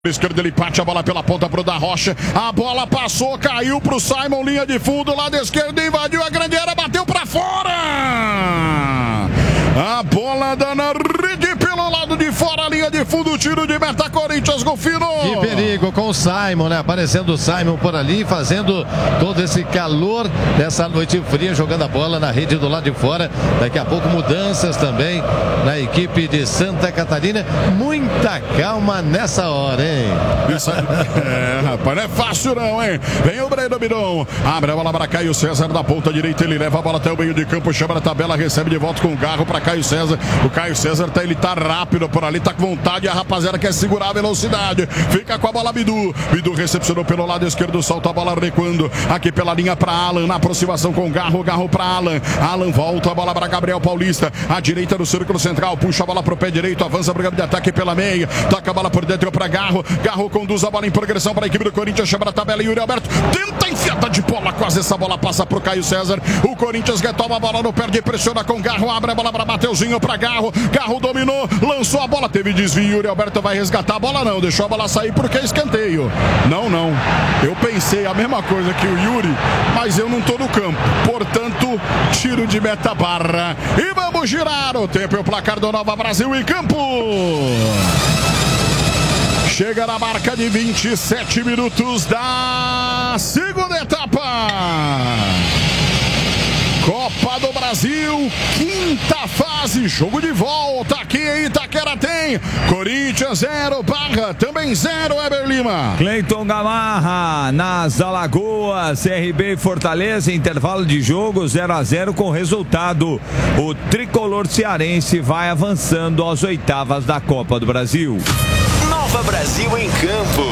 Esquerda, ele parte a bola pela ponta pro Da Rocha. A bola passou, caiu pro Simon, linha de fundo, lado esquerdo, invadiu a grande área, bateu pra fora. A bola da na rede pelo lado de fora, linha de fundo, tiro de meta, Corinthians, Golfino. Que perigo com o Simon, né? Aparecendo o Simon por ali, fazendo todo esse calor dessa noite fria, jogando a bola na rede do lado de fora. Daqui a pouco mudanças também na equipe de Santa Catarina. Muita calma nessa hora, hein? Isso rapaz, não é fácil não, hein? Vem o Breno Bidon, abre a bola para Caio César da ponta direita, ele leva a bola até o meio de campo, chama na tabela, recebe de volta com o Garro para Caio César. O Caio César ele tá rápido por ali, tá com vontade, a rapaziada quer segurar a velocidade. Fica com a bola Bidu. Bidu recepcionou pelo lado esquerdo, solta a bola recuando aqui pela linha para Alan, na aproximação com o Garro, Garro para Alan. Alan volta a bola para Gabriel Paulista, à direita do círculo central, puxa a bola pro pé direito, avança brigando de ataque pela meia, toca a bola por dentro para Garro. Garro conduz a bola em progressão para a equipe do Corinthians, chama na tabela, Yuri Alberto tenta enfiada de bola, quase essa bola passa pro Caio César. O Corinthians retoma a bola, não perde, pressiona com Garro, abre a bola para Mateuzinho, para Garro. Garro dominou, lançou a bola, teve desvio, Yuri Alberto vai resgatar a bola, não, deixou a bola sair porque é escanteio. Não, eu pensei a mesma coisa que o Yuri, mas eu não tô no campo, portanto, tiro de meta barra. E vamos girar o tempo e o placar do Nova Brasil em campo. Chega na marca de 27 minutos da segunda etapa. Copa do Brasil, quinta fase, jogo de volta aqui em Itaquera tem Corinthians 0, Barra também 0, Eber Lima. Cleiton Gamarra, nas Alagoas, CRB e Fortaleza, intervalo de jogo 0-0 com resultado. O tricolor cearense vai avançando às oitavas da Copa do Brasil. Nova Brasil em campo.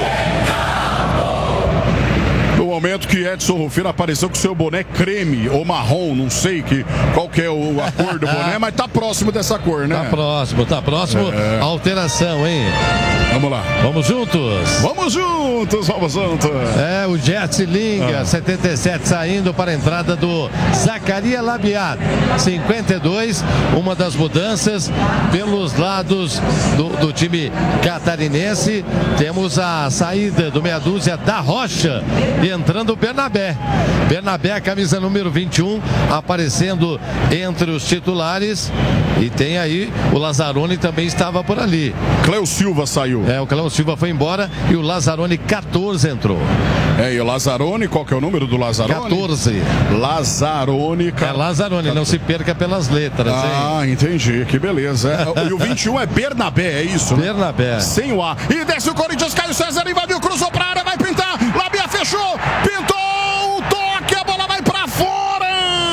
No momento que Edson Rufino apareceu com seu boné creme ou marrom, não sei qual que é a cor do boné, mas tá próximo dessa cor, né? Tá próximo. Alteração, hein? Vamos lá. Vamos juntos. Vamos juntos. O Jets Linga, 77, saindo para a entrada do Zacaria Labiat, 52, uma das mudanças pelos lados do time catarinense. Temos a saída do meia dúzia Da Rocha e entrando o Bernabé, a camisa número 21, aparecendo entre os titulares. E tem aí o Lazzaroni também estava por ali. Cléo Silva saiu. O Cléo Silva foi embora e o Lazzaroni 14 entrou. E o Lazzaroni, qual que é o número do Lazzaroni? 14. Lazzaroni. Lazzaroni, não se perca pelas letras, hein? Entendi, que beleza. E o 21 é Bernabé, é isso? Bernabé. Sem o A. E desce o Corinthians, Caio César invadiu, cruzou pra área, vai pintar, Labia fechou, pintou, toque, a bola vai pra fora.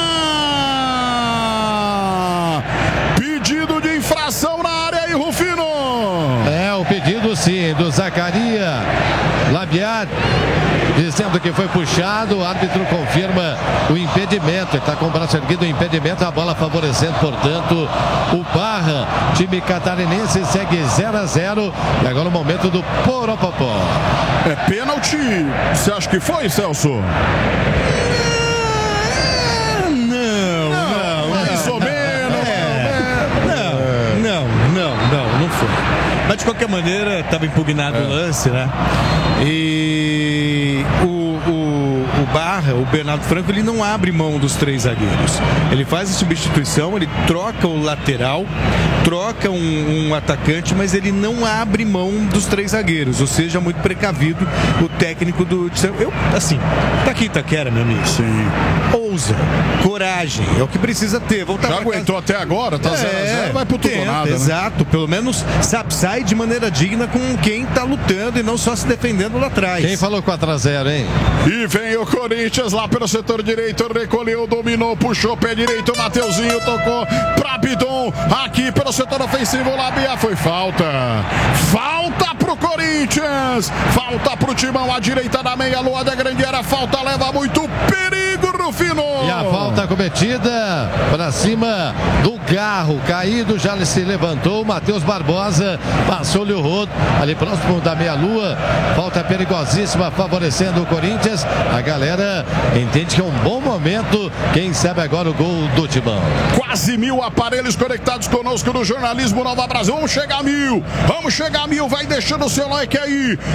Pedido de infração na área aí, Rufino. O pedido sim, do Zacaria Labiat, dizendo que foi puxado, o árbitro confirma o impedimento, ele está com o braço erguido, o impedimento, a bola favorecendo, portanto, o Barra. Time catarinense segue 0-0 e agora o momento do Poropopó. É pênalti, você acha que foi, Celso? Não foi. Mas de qualquer maneira, estava impugnado o lance, né? E o Barra, o Bernardo Franco, ele não abre mão dos três zagueiros. Ele faz a substituição, ele troca o lateral, troca um atacante, mas ele não abre mão dos três zagueiros. Ou seja, muito precavido o técnico do... tá aqui Itaquera, meu amigo. Sim. Ousa, coragem, é o que precisa ter. Já aguentou até agora, tá 0-0, vai pro tudo ou nada, exato, né? Pelo menos sai de maneira digna com quem tá lutando e não só se defendendo lá atrás. Quem falou 4-0, hein? E vem o Corinthians lá pelo setor direito, recolheu, dominou, puxou pé direito, Mateuzinho tocou pra Bidon, aqui pelo setor ofensivo, Labia, foi falta pro Corinthians, falta pro Timão, à direita da meia-lua da grande área, falta leva muito perigo, Rufino. E a falta cometida para cima do Garro, caído, já se levantou, Matheus Barbosa passou-lhe o rodo, ali próximo da meia-lua, falta perigosíssima favorecendo o Corinthians, a galera entende que é um bom momento, quem sabe agora o gol do Timão. Quase 1000 aparelhos conectados conosco no Jornalismo Nova Brasil, vamos chegar a 1000, vai deixando o seu like aí.